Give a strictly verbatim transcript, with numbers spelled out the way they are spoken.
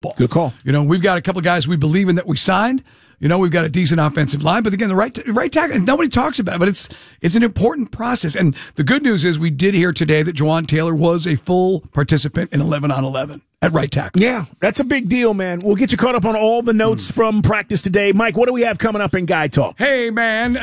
ball. Good call. You know, we've got a couple of guys we believe in that we signed. You know, we've got a decent offensive line, but again, the right right tackle, and nobody talks about it, but it's it's an important process. And the good news is we did hear today that Jawaan Taylor was a full participant in eleven on eleven at right tackle. Yeah, that's a big deal, man. We'll get you caught up on all the notes mm. from practice today. Mike, what do we have coming up in Guy Talk? Hey, man.